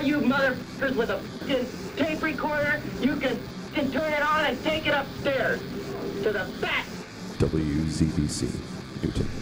you motherfuckers with a fucking tape recorder, you can turn it on and take it upstairs to the back. WZBC, Newton.